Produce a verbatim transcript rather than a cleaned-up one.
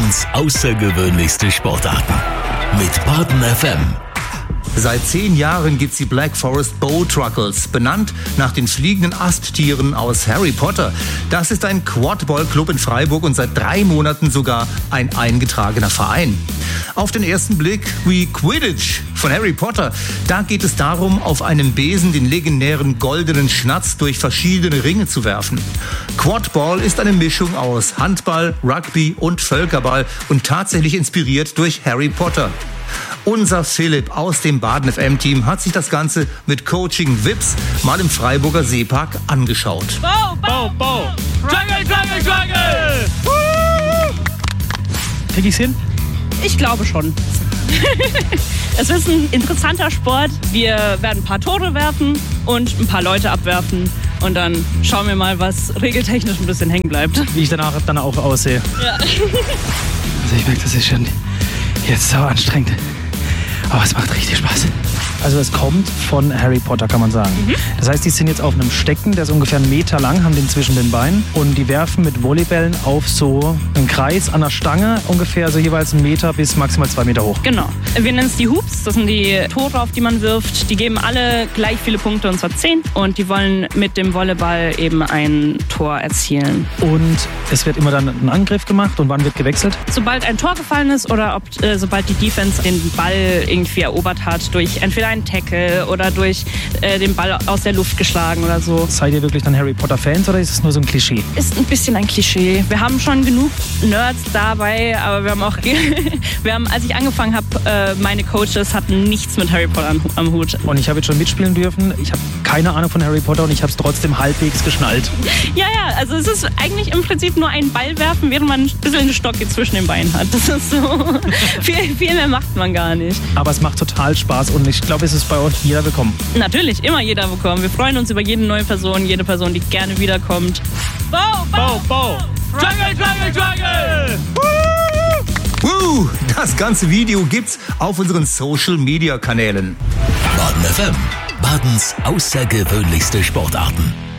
Badens außergewöhnlichste Sportarten. Mit Baden F M. Seit zehn Jahren gibt's die Black Forest Bow Truckles, benannt nach den fliegenden Asttieren aus Harry Potter. Das ist ein Quadball-Club in Freiburg und seit drei Monaten sogar ein eingetragener Verein. Auf den ersten Blick wie Quidditch von Harry Potter. Da geht es darum, auf einem Besen den legendären goldenen Schnatz durch verschiedene Ringe zu werfen. Quadball ist eine Mischung aus Handball, Rugby und Völkerball und tatsächlich inspiriert durch Harry Potter. Unser Philipp aus dem Baden F M-Team hat sich das Ganze mit Coaching V I Ps mal im Freiburger Seepark angeschaut. Bau, Bau, Bau! Jungle, Jungle, Jungle! Krieg ich's hin? Ich glaube schon. Es ist ein interessanter Sport. Wir werden ein paar Tore werfen und ein paar Leute abwerfen. Und dann schauen wir mal, was regeltechnisch ein bisschen hängen bleibt. Wie ich danach dann auch aussehe. Ja. Also ich merke, das ist schon jetzt so anstrengend. Aber es macht richtig Spaß. Also es kommt von Harry Potter, kann man sagen. Mhm. Das heißt, die sind jetzt auf einem Stecken, der ist ungefähr einen Meter lang, haben den zwischen den Beinen und die werfen mit Volleybällen auf so einen Kreis an der Stange, ungefähr so jeweils einen Meter bis maximal zwei Meter hoch. Genau. Wir nennen es die Hoops, das sind die Tore, auf die man wirft. Die geben alle gleich viele Punkte, und zwar zehn. Und die wollen mit dem Volleyball eben ein Tor erzielen. Und es wird immer dann ein Angriff gemacht und wann wird gewechselt? Sobald ein Tor gefallen ist oder ob, äh, sobald die Defense den Ball irgendwie erobert hat, durch entweder einen Tackle oder durch äh, den Ball aus der Luft geschlagen oder so. Seid ihr wirklich dann Harry Potter Fans oder ist es nur so ein Klischee? Ist ein bisschen ein Klischee. Wir haben schon genug Nerds dabei, aber wir haben auch, wir haben, als ich angefangen habe, äh, meine Coaches hatten nichts mit Harry Potter am, am Hut. Und ich habe jetzt schon mitspielen dürfen. Ich habe keine Ahnung von Harry Potter und ich habe es trotzdem halbwegs geschnallt. Ja, ja, also es ist eigentlich im Prinzip nur ein Ball werfen, während man ein bisschen einen Stock zwischen den Beinen hat. Das ist so, viel, viel mehr macht man gar nicht. Aber es macht total Spaß und ich glaube, es ist bei euch jeder willkommen. Natürlich, immer jeder willkommen. Wir freuen uns über jede neue Person, jede Person, die gerne wiederkommt. Bau, Bau, Bau! Jungle, Jungle, Jungle! Woo! Das ganze Video gibt's auf unseren Social-Media-Kanälen. Baden F M. Badens außergewöhnlichste Sportarten.